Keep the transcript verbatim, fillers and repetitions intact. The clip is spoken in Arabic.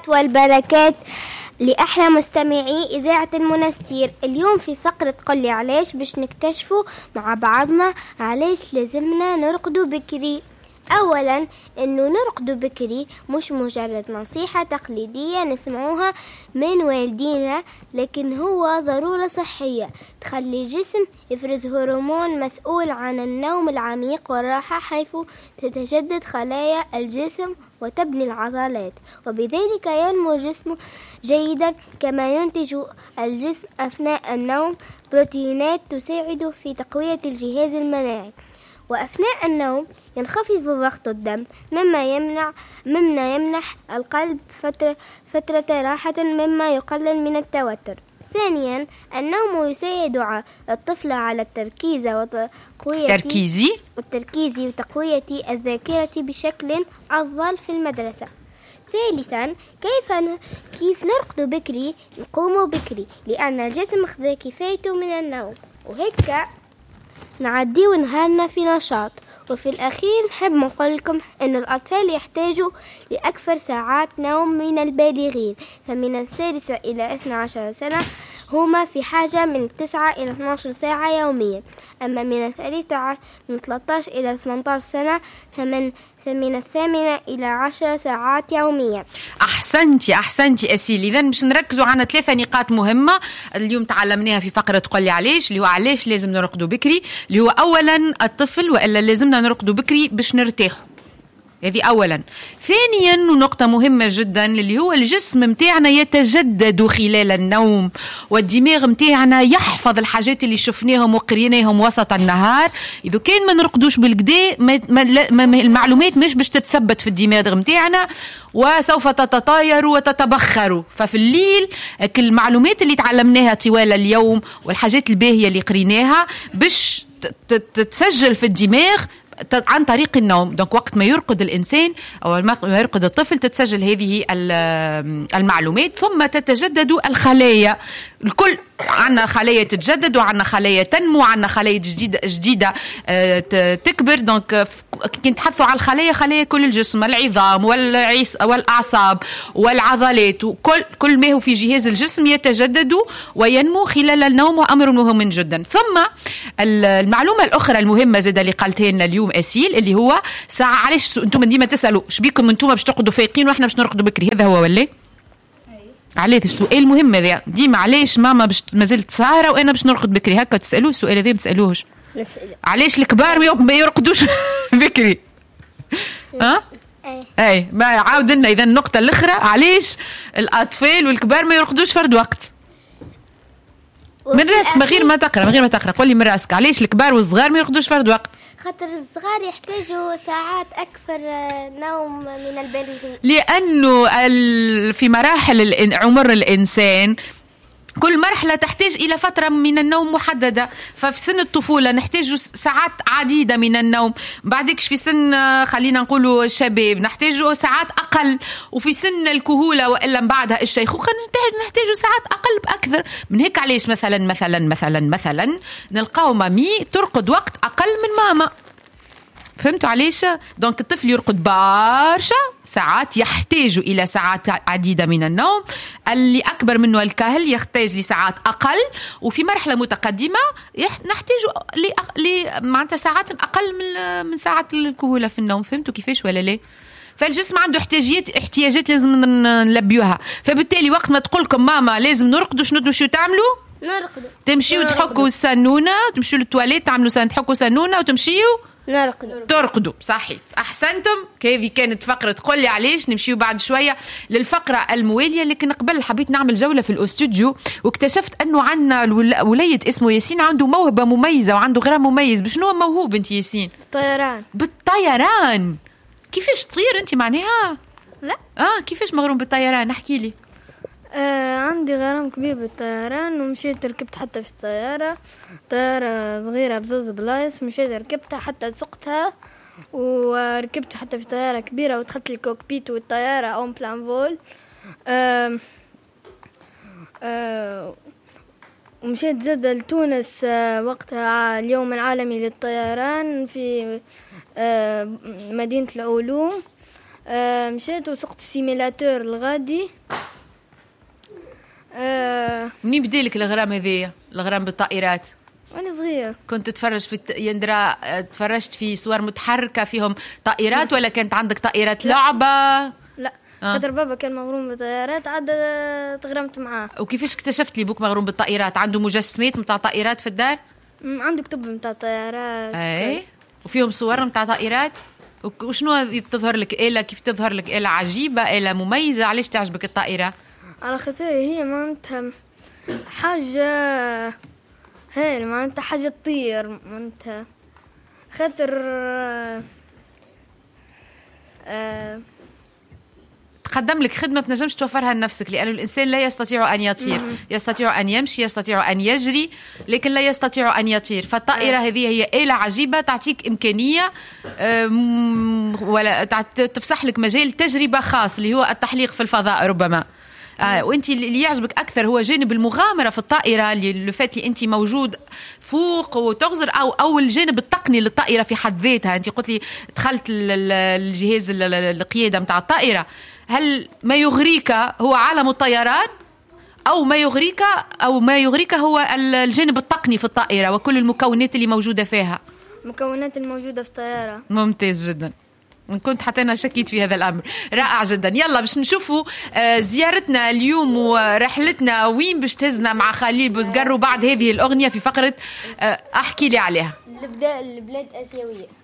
والبركات لأحلى مستمعي إذاعة المنستير. اليوم في فقرة قولي علاش باش نكتشفوا مع بعضنا علاش لازمنا نرقدوا بكري. أولا أنه نرقدوا بكري مش مجرد نصيحة تقليدية نسمعوها من والدينا، لكن هو ضرورة صحية تخلي الجسم يفرز هرمون مسؤول عن النوم العميق والراحة، حيث تتجدد خلايا الجسم وتبني العضلات، وبذلك ينمو الجسم جيدا. كما ينتج الجسم أثناء النوم بروتينات تساعد في تقوية الجهاز المناعي، وأثناء النوم ينخفض ضغط الدم مما يمنع مما يمنح القلب فترة, فترة راحة مما يقلل من التوتر. ثانيا النوم يساعد الطفل على التركيز وتقوية تركيزي والتركيز وتقوية الذاكرة بشكل أفضل في المدرسة. ثالثا كيف ن... كيف نرقد بكري؟ نقوم بكري لأن الجسم خذ كفايته من النوم، وهيك نعدي ونهارنا في نشاط. وفي الأخير نحب نقول لكم أن الأطفال يحتاجوا لأكثر ساعات نوم من البالغين، فمن السادسة إلى اثنتي عشرة سنة هما في حاجة من تسعة إلى اثنتي عشرة ساعة يوميا، أما من الثالثة من ثلاثة عشر إلى ثمانية عشر سنة فمن من الثامنة إلى عشر ساعات يوميا. أحسنتي أحسنتي أسيل. إذن باش نركزوا على ثلاثة نقاط مهمة اليوم تعلمناها في فقرة قولي علاش، اللي هو علاش لازم نرقدوا بكري، اللي هو أولا الطفل وإلا لازمنا نرقدوا بكري باش نرتاحوا، هذه أولا. ثانيا نقطة مهمة جدا اللي هو الجسم متاعنا يتجدد خلال النوم، والدماغ متاعنا يحفظ الحاجات اللي شفناهم وقريناهم وسط النهار. إذا كان ما نرقدوش بالكدا المعلومات مش باش تتثبت في الدماغ متاعنا وسوف تتطاير وتتبخر. ففي الليل كل المعلومات اللي تعلمناها طوال اليوم والحاجات الباهية اللي قريناها باش تتسجل في الدماغ عن طريق النوم. دونك وقت ما يرقد الإنسان أو ما يرقد الطفل تتسجل هذه المعلومات، ثم تتجدد الخلايا. الكل عنا خلايا تتجدد وعنا خلايا تنمو، عنا خلايا جديدة جديدة تكبر. دونك كي نتحدثوا على الخلايا، خلايا كل الجسم، العظام والأعصاب والعضلات وكل كل ما هو في جهاز الجسم يتجدد وينمو خلال النوم، وأمر مهم جدا. ثم المعلومة الأخرى المهمة زاد اللي قالتها لنا اليوم أسيل اللي هو ساعة. علاش أنتم ديما تسألوا شبيكم أنتم باش ترقدوا فايقين وإحنا باش نرقدوا بكري؟ هذا هو ولا علاش السؤال مهم هذا ديما؟ علاش ماما باش مازالت سهرة وأنا باش نرقد بكري؟ هكا تسألوه السؤال هذا؟ ما تسألوهش علاش الكبار ما يرقدوش بكري؟ ها اي ما عاود لنا اذا النقطة الأخرى، علاش الأطفال والكبار ما يرقدوش فرد وقت؟ من راسك، من غير ما تقرا من غير ما تقرا قولي من راسك، علاش الكبار والصغار ما يرقدوش فرد وقت؟ خاطر الصغار يحتاجوا ساعات أكثر نوم من البالغين، لأنه في مراحل عمر الإنسان كل مرحلة تحتاج إلى فترة من النوم محددة. ففي سن الطفولة نحتاج ساعات عديدة من النوم، بعدكش في سن خلينا نقولوا الشباب نحتاج ساعات أقل، وفي سن الكهولة وإلا بعدها الشيخوخة نحتاج ساعات أقل بأكثر من هيك. علاش مثلا مثلا مثلا مثلا نلقاو مامي ترقد وقت أقل من ماما؟ فهمتوا علاش؟ دونك الطفل يرقد برشا ساعات، يحتاج إلى ساعات عديدة من النوم. اللي أكبر منه الكاهل يحتاج لساعات أقل، وفي مرحلة متقدمة نحتاج لمعناتها ساعات أقل من من ساعات الكهولة في النوم. فهمتوا كيفاش ولا لا؟ فالجسم عنده احتياجات احتياجات لازم نلبيوها. فبالتالي وقت ما تقولكم ماما لازم نرقدوا، شنو تمشيو تعملوا؟ نرقدوا. تمشيو تحكوا السنونة، تمشيو للتواليت تعملوا سنة تحكوا سنونة وتمشيو نرقدوا. ترقدوا. صحيح أحسنتم. هذه كانت فقرة قولي علاش. نمشيو بعد شوية للفقرة الموالية، لكن قبل حبيت نعمل جولة في الأستوديو واكتشفت أنه عندنا وليد اسمه ياسين عنده موهبة مميزة وعنده غرام مميز. بشنو موهوب أنت ياسين؟ بالطيران. بالطيران؟ كيفاش تطير أنت معناها؟ لا آه كيفاش مغروم بالطيران؟ احكي لي. آه عندي غرام كبير بالطيران، ومشيت ركبت حتى في الطيارة، طيارة صغيرة بزوز بلايص، مشيت ركبتها حتى سقتها، وركبت حتى في طيارة كبيرة ودخلت الكوكبيت والطيارة اون بلان فول. آه آه ومشيت زاد لتونس آه وقتها اليوم العالمي للطيران في آه مدينة العلوم. آه مشيت وسقت السيميلاتور الغادي. آه منين بديلك الغرام هذيا، الغرام بالطائرات؟ وانا صغير كنت تتفرج في الت- يندرا تفرجت في صور متحركة فيهم طائرات ولا كانت عندك طائرات لعبة؟ لا آه. خاطر بابا كان مغروم بالطيارات عاد تغرمت معاه. وكيفاش اكتشفت لي بوك مغروم بالطائرات؟ عنده مجسمات متاع طائرات في الدار؟ أمم، عنده كتب متاع الطيارات. اي وفيهم صور متاع طائرات. وك- وشنو تظهر لك آلة؟ كيف تظهر لك آلة عجيبة، آلة مميزة؟ علاش تعجبك الطائرة؟ على خاطر هي معناتها حاجة هاي معناتها حاجة تطير معناتها خاطر آه آه تقدم لك خدمة ما تنجمش توفرها لنفسك، لأن الإنسان لا يستطيع أن يطير، يستطيع أن يمشي، يستطيع أن يجري، لكن لا يستطيع أن يطير. فالطائرة هذه هي آلة عجيبة تعطيك إمكانية أم، ولا تعت- تفسح لك مجال تجربة خاص اللي هو التحليق في الفضاء ربما. آه وانت اللي يعجبك اكثر هو جانب المغامره في الطائره، اللي لفات لي انت موجود فوق وتغزر، او او الجانب التقني للطائره في حد ذاتها. انت قلت لي دخلت ال- ال- الجهاز ال- ال- القياده نتاع الطائره. هل ما يغريك هو عالم الطيران، او ما يغريك او ما يغريك هو ال- الجانب التقني في الطائره وكل المكونات اللي موجوده فيها؟ مكونات الموجودة في الطيارة. ممتاز جدا. كنت حتى أنا شكيت في هذا الأمر. رائع جدا. يلا باش نشوفوا آه، زيارتنا اليوم ورحلتنا وين باش تهزنا مع خليل بوزقر، وبعد هذه الأغنية في فقرة آه، أحكي لي عليها. البلاد الآسيوية.